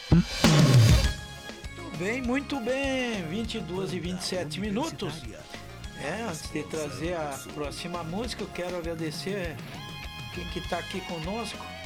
Muito bem, 22h27 minutos. Antes de trazer a próxima música, eu quero agradecer quem que está aqui conosco.